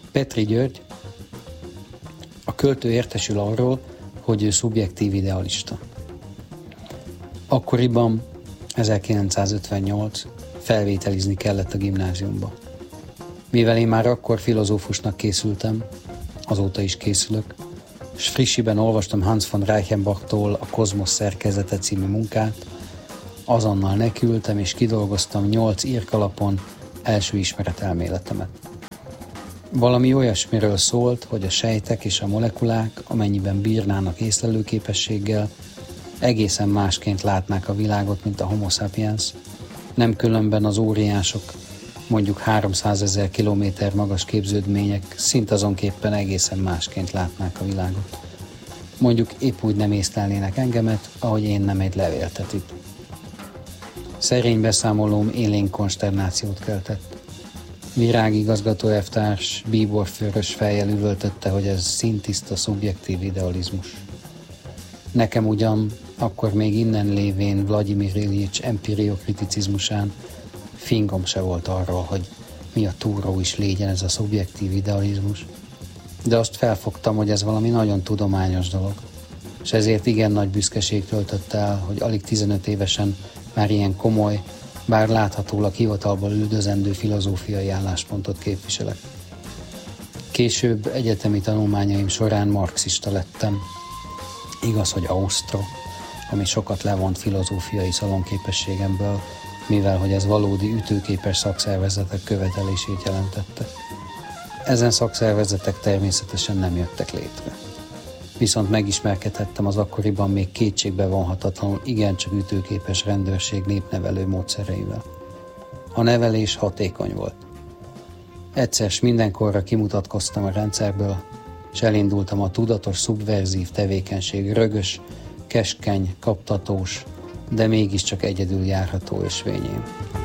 Petri György, a költő értesül arról, hogy ő szubjektív idealista. Akkoriban, 1958, felvételizni kellett a gimnáziumba. Mivel én már akkor filozófusnak készültem, azóta is készülök, és frissiben olvastam Hans von Reichenbachtól a Kozmosz szerkezete című munkát, azonnal nekiültem és kidolgoztam 8 írkalapon első ismeretelméletemet. Valami olyasmiről szólt, hogy a sejtek és a molekulák, amennyiben bírnának észlelőképességgel, egészen másként látnák a világot, mint a Homo sapiens, nem különben az óriások, mondjuk 300 000 kilométer magas képződmények szintazonképpen egészen másként látnák a világot. Mondjuk épp úgy nem észlelnének engemet, ahogy én nem egy levéltetőt. Szerény beszámolóm élénk konsternációt keltett. Virág igazgató elvtárs bíborfőrös fejjel üvöltötte, hogy ez szintiszta szubjektív idealizmus. Nekem ugyan, akkor még innen lévén Vladimir Iljics empiriokriticizmusán fingom se volt arról, hogy mi a túró is légyen ez a szubjektív idealizmus, de azt felfogtam, hogy ez valami nagyon tudományos dolog, és ezért igen nagy büszkeség töltött el, hogy alig 15 évesen már ilyen komoly, bár láthatólag hivatalból üldözendő filozófiai álláspontot képviselek. Később egyetemi tanulmányaim során marxista lettem. Igaz, hogy ausztro, ami sokat levont filozófiai szalonképességemből, mivel hogy ez valódi ütőképes szakszervezetek követelését jelentette. Ezen szakszervezetek természetesen nem jöttek létre. Viszont megismerkedhettem az akkoriban még kétségbe vonhatatlanul igencsak ütőképes rendőrség népnevelő módszereivel. A nevelés hatékony volt. Egyszer s mindenkorra kimutatkoztam a rendszerből, és elindultam a tudatos szubverzív tevékenység rögös, keskeny, kaptatós, de mégiscsak egyedül járható ösvényén.